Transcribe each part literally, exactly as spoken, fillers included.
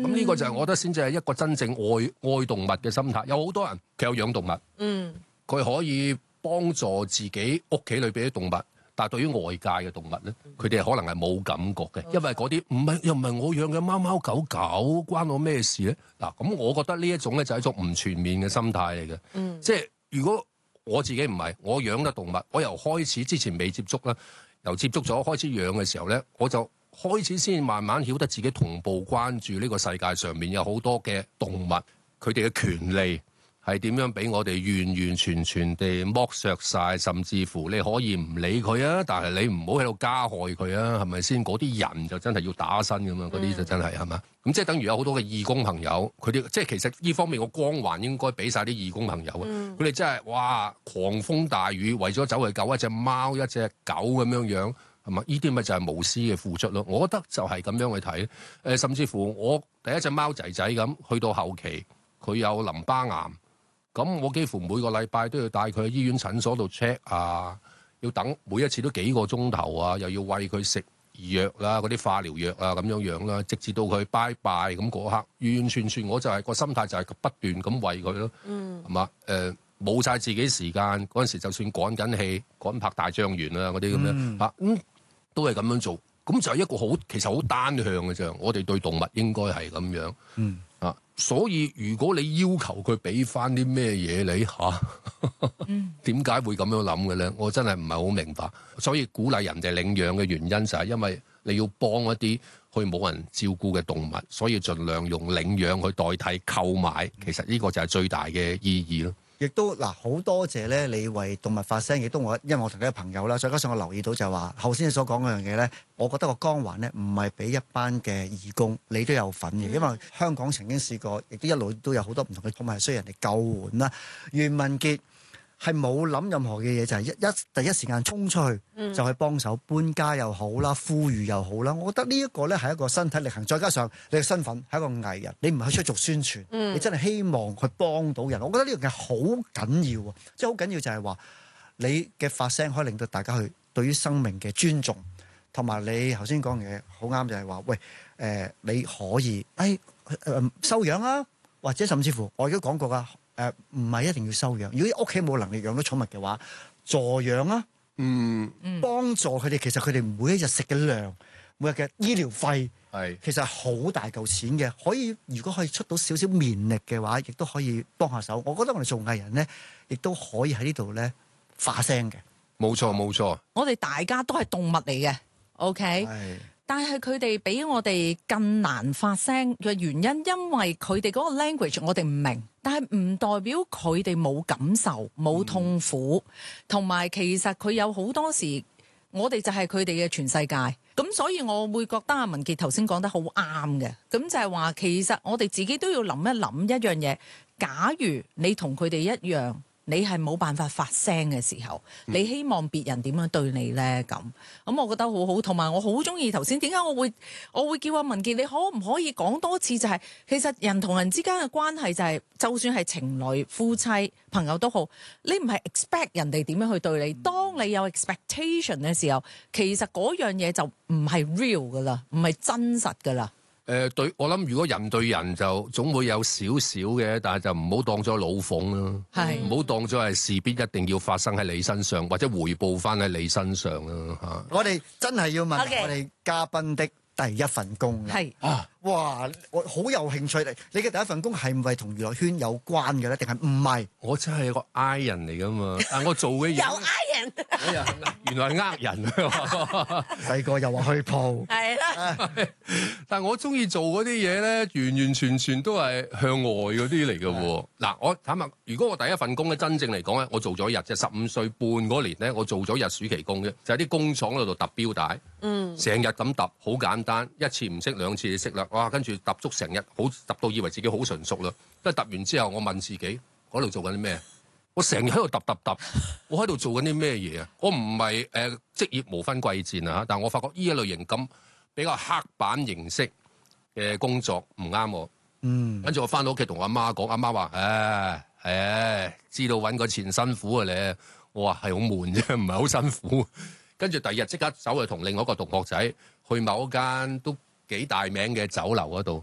咁呢個就係我覺得先至係一個真正愛愛動物嘅心態。有好多人佢有養動物，嗯，佢可以幫助自己屋企裏邊啲動物，但係對於外界嘅動物咧，佢哋可能係冇感覺嘅，因為嗰啲唔係又唔係我養嘅貓貓狗狗，關我咩事咧？嗱，咁我覺得呢一種咧就係一種唔全面嘅心態嚟嘅，嗯，即係如果我自己唔係我養嘅動物，我由開始之前未接觸啦，由接觸咗開始養嘅時候咧，我就開始先慢慢曉得自己同步關注呢個世界上面有好多嘅動物，佢哋嘅權利係點樣俾我哋完完全全地剝削晒，甚至乎你可以唔理佢啊，但係你唔好喺度加害佢啊，係咪先？嗰啲人就真係要打身㗎嘛，嗰啲就真係係嘛？咁即係等於有好多嘅義工朋友，佢哋即係其實呢方面個光環應該俾晒啲義工朋友啊！佢哋真係哇，狂風大雨為咗走去救一隻貓一隻狗咁樣樣。係嘛？呢啲咪就係無私嘅付出咯。我覺得就係咁樣去睇。誒、呃，甚至乎我第一隻貓仔仔咁，去到後期佢有淋巴癌，咁我幾乎每個禮拜都要帶佢去醫院診所度 check 啊，要等每一次都幾個鐘頭啊，又要餵佢食藥啦，嗰啲化療藥啊咁樣樣啦，直至到佢拜拜咁嗰刻，完完全全我就係、是、個心態就係不斷咁餵佢咯。嗯，係嘛？誒、呃。冇晒自己時間嗰陣時，就算趕緊戲、趕拍大狀元啊嗰啲咁樣嚇，咁、嗯啊嗯、都係咁樣做。咁就係一個好，其實好單向嘅啫。我哋對動物應該係咁樣、嗯、啊。所以如果你要求佢俾翻啲咩嘢你嚇，點解、嗯、會咁樣諗嘅咧？我真係唔係好明白。所以鼓勵人哋領養嘅原因就係因為你要幫一啲去冇人照顧嘅動物，所以盡量用領養去代替購買。其實呢個就係最大嘅意義咯。 亦都嗱，好多謝咧，你為動物發聲，亦都我因為我同你嘅朋友啦，再加上我留意到就係話，頭先你所講嗰樣嘢咧，我覺得個光環咧唔係俾一班嘅義工，你都有份嘅，因為香港曾經試過，亦都一路都有好多唔同嘅動物係需要人哋救援啦。袁文傑係冇諗任何嘅嘢，就係、是、一一第一時間衝出去，嗯、就去幫手搬家又好啦，呼籲又好啦。我覺得呢一個咧係一個身體力行，再加上你嘅身份係一個藝人，你唔係去出做宣傳，嗯、你真係希望去幫到人。我覺得呢樣嘢好緊要啊！即係好緊要就係話你嘅發聲可以令到大家去對於生命嘅尊重，同埋你頭先講嘅嘢好啱，就係話喂誒、呃，你可以誒誒、哎呃、收養啊，或者甚至乎我亦都講過㗎。誒唔係一定要收養，如果屋企冇能力養到寵物嘅話，助養啊，嗯，幫助佢哋。其實佢哋每一日食嘅糧，每日嘅醫療費，係是其實好大嚿錢嘅。可以如果可以出到少少綿力嘅話，亦都可以幫下手。我覺得我哋做藝人咧，亦都可以喺呢度咧發聲嘅。 冇錯冇錯， 我哋大家都係動物嚟嘅 ，OK。但係佢哋比我哋更難發聲嘅原因，因為佢哋嗰個 language 我哋唔明，但係唔代表佢哋冇感受、冇痛苦，同埋、嗯、其實佢有好多時，我哋就係佢哋嘅全世界。咁所以我會覺得阿文傑頭先講得好啱嘅，咁就係話其實我哋自己都要諗一諗一樣嘢。假如你同佢哋一樣，你係冇辦法發聲嘅時候，你希望別人點樣對你呢？咁咁，我覺得好好。同埋我好中意頭先，點解我會我會叫阿文傑，你可唔可以講多次？就係、是、其實人同人之間嘅關係就係、是，就算係情侶、夫妻、朋友都好，你唔係 expect 人哋點樣去對你。當你有 expectation 嘅時候，其實嗰樣嘢就唔係 real 噶啦，唔係真實噶啦。 誒、呃、對，我諗如果人對人就總會有少少嘅，但係就唔好當咗老馮啦，唔好是當咗係事必一定要發生喺你身上，或者回報翻喺你身上啦嚇。 我哋真係要問 Okay. 我哋嘉賓的第一份工嘅，係是啊，哇！我好有興趣嚟，你嘅第一份工係唔係同娛樂圈有關嘅咧？定係唔係？ 我真係個 I 人嚟噶嘛，但我做嘅嘢有 I 人， 原來係呃人。 細個又話去蒲， 係啦。 但係我中意做嗰啲嘢咧，完完全全都係向外嗰啲嚟嘅喎。嗱，我坦白，如果我第一份工咧，真正嚟講咧，我做咗一日，即係十五歲半嗰年咧，我做咗日暑期工啫，就喺啲工廠嗰度揼錶帶，嗯，成日咁揼，好簡單，一次唔識，兩次就識啦。哇，跟住揼足成日，好揼到以為自己好純熟啦。跟住揼完之後，我問自己，我喺度做緊啲咩？我成日喺度揼揼揼，我喺度做緊啲咩嘢啊？我唔係誒職業無分貴賤啊，但係我發覺呢一類型咁比較刻板形式嘅工作唔啱我。嗯，跟住我翻到屋企同我阿媽講，阿媽話：誒誒，知道揾個錢辛苦啊你。我話係好悶啫，唔係好辛苦。跟住第二日即刻走去同另外一個同學仔去某一間都幾大名嘅酒樓嗰度，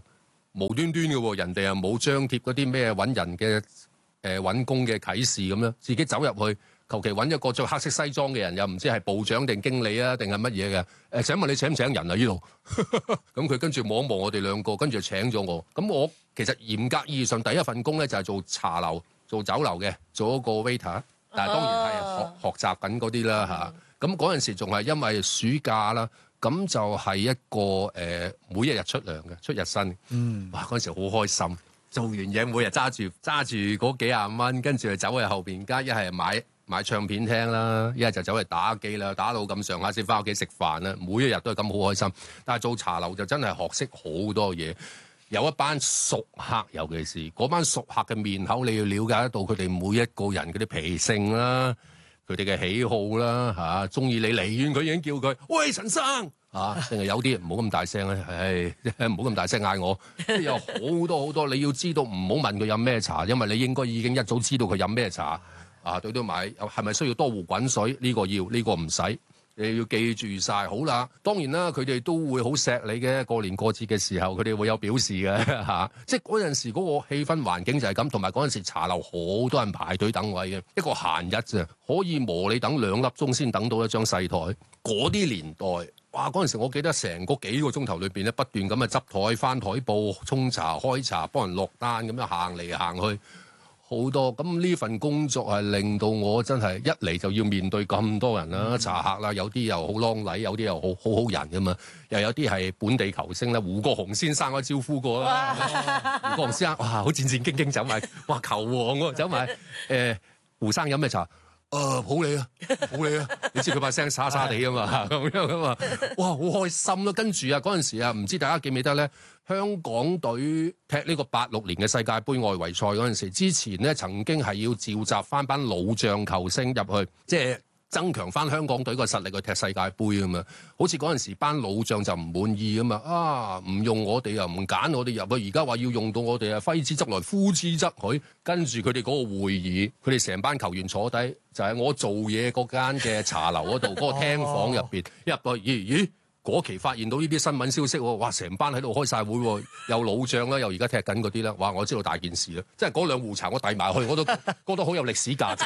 無端端嘅喎，人哋又冇張貼嗰啲咩揾人嘅誒揾工嘅啟示咁樣，自己走入去，求其揾一個着黑色西裝嘅人，又唔知係部長定經理啊，定係乜嘢嘅？誒請問你請唔請人啊？呢度咁佢跟住望一望我哋兩個，跟住就請咗我。咁我其實嚴格意義上第一份工咧就係做茶樓、做酒樓嘅，做一個 waiter。但係當然係學學習緊嗰啲啦嚇。咁嗰陣時仲係因為暑假啦，咁就係一個誒、呃、每一日出糧嘅，出日薪。嗯，哇！嗰陣時好開心，做完嘢每日揸住揸住嗰幾廿蚊，跟住就走去後邊街，一係買買唱片聽啦，一係就走去打機啦，打到咁上下先翻屋企食飯啦。每一日都係咁好開心。但係做茶樓就真係學識好多嘢。有一班熟客，尤其是嗰班熟客嘅面口，你要了解得到佢哋每一個人嗰啲脾性啦，佢哋嘅喜好啦，嚇中意你離遠佢已經叫佢喂陳生嚇，定係有啲唔好咁大聲咧，唉唔好咁大聲嗌我，有好多好多你要知道，唔好問佢飲咩茶，因為你應該已經一早知道佢飲咩茶啊，對都買係咪需要多壺滾水？呢個要，呢個唔使。你要記住晒，好啦。當然啦，佢哋都會好錫你嘅。過年過節嘅時候，佢哋會有表示嘅嚇、啊。即係嗰陣時嗰個氣氛環境就係咁，同埋嗰陣時茶樓好多人排隊等位嘅，一個閒日啫，可以磨你等兩粒鐘先等到一張細台。嗰啲年代，哇！嗰陣時我記得成個幾個鐘頭裏邊咧，不斷咁啊執台、翻台布、沖茶、開茶、幫人落單咁樣行嚟行去。好多咁呢份工作係令到我真係一嚟就要面對咁多人啦，嗯、茶客啦，有啲又好啷禮，有啲又好好好人噶嘛，又有啲係本地球星啦，胡國雄先生我招呼過啦，哇胡國雄先生哇好戰戰兢兢走埋，哇球王喎走埋，誒、呃、胡生飲咩茶？誒、呃、好你啊，好你啊，你知佢把聲沙沙地啊嘛，咁樣啊嘛，哇好開心咯！跟住啊嗰陣時啊，唔知大家記唔記得咧？香港隊踢呢個八六年嘅世界盃外圍賽嗰陣時，之前咧曾經係要召集翻班老將球星入去，即係增強翻香港隊個實力去踢世界盃啊嘛。好似嗰陣時班老將就唔滿意啊嘛，啊唔用我哋又唔揀我哋入去，而家話要用到我哋啊，揮之則來，呼之則去。跟住佢哋嗰個會議，佢哋成班球員坐低，就係、是、我做嘢嗰間嘅茶樓嗰度嗰個廳房入邊，一入到咦咦。咦嗰期發現到呢啲新聞消息喎，哇！成班喺度開晒會喎，又老將啦，又而家踢緊嗰啲啦，哇！我知道大件事啦，即係嗰兩壺茶我遞埋去，我都覺得好有歷史價值。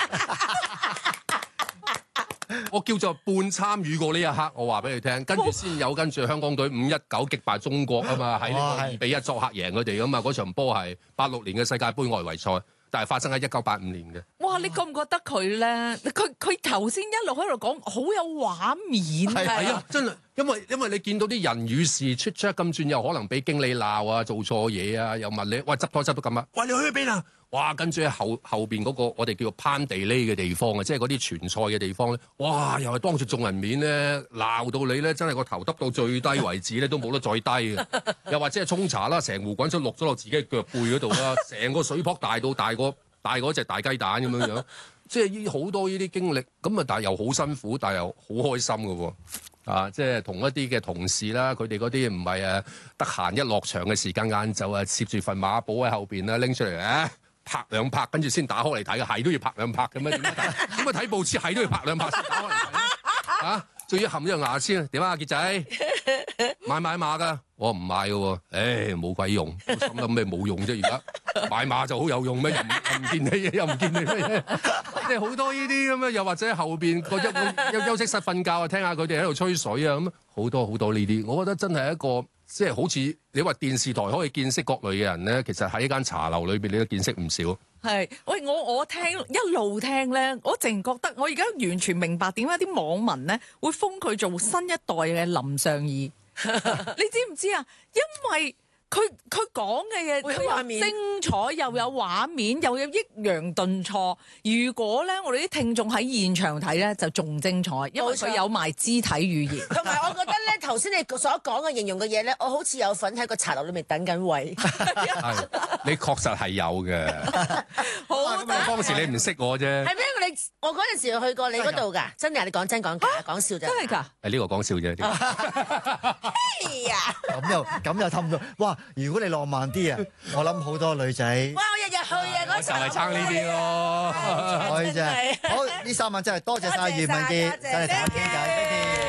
我叫做半參與過呢一刻，我話俾你聽，跟住先有跟住香港隊五一九擊敗中國啊嘛，喺呢個二比一作客贏佢哋噶嘛，嗰場波係八六年嘅世界盃外圍賽。但係發生喺一九八五年嘅。哇！ 你覺唔覺得佢咧？佢佢頭先一路喺度講，好有畫面㗎。 係啊，真係，因為因為你見到啲人與事出出咁轉，又可能俾經理鬧啊，做錯嘢啊，又問你，喂執台執到咁啊，喂你去邊啊？哇！跟住喺後後邊嗰個我哋叫做攀地呢嘅地方啊，即係嗰啲傳菜嘅地方咧，哇！又係當住眾人面咧鬧到你咧，真係個頭耷到最低為止咧，都冇得再低嘅。又或者係沖茶啦，成壺滾水落咗落自己嘅腳背嗰度啦，成個水泡大到大過大過一隻大雞蛋咁樣樣，即係呢好多呢啲經歷，咁啊但係又好辛苦，但係又好開心嘅喎。啊，即係同一啲嘅同事啦，佢哋嗰啲唔係誒得閒一落場嘅時間晏晝啊，攝住份馬簿喺後邊啦，拎出嚟啊！拍兩拍，跟住先打開嚟睇嘅，係都要拍兩拍嘅咩？點解睇？點解睇報紙係都要拍兩拍先打開嚟睇？啊，仲要含咗牙籤？點啊，傑仔買買馬㗎？我唔買嘅喎，誒冇鬼用，心諗咩冇用啫？而家買馬就好有用咩？又唔又唔見你嘢，又唔見你咩嘢？即係好多呢啲咁樣，又或者後邊個休休息室瞓覺啊，聽下佢哋喺度吹水啊，咁好多好多呢啲，我覺得真係一個。即係好似你話電視台可以見識各類嘅人咧，其實喺一間茶樓裏邊你都見識唔少。 係，喂，我我聽一路聽咧，我淨覺得我而家完全明白點解啲網民咧會封佢做新一代嘅林尚義。你知唔知啊？因為佢佢講嘅嘢，佢又精彩又有畫面，又有抑揚頓挫。如果咧我哋啲聽眾喺現場睇咧，就仲精彩，因為佢有埋肢體語言。 同埋我覺得咧，頭先你所講嘅形容嘅嘢咧，我好似有份喺個茶樓裏面等緊位。 係，你確實係有嘅。好，當時你唔識我啫。 係咩？你我嗰陣時去過你嗰度㗎，真㗎？你講真講假？講笑啫。真係㗎？ 係呢個講笑啫。 哎呀！ 咁又咁又氹到，哇！如果你浪漫啲啊，我諗好多女仔。 哇！我日日去啊，嗰時就係撐呢啲咯。 可以啫。好，呢三晚真係多謝晒余文傑，真係同我傾偈。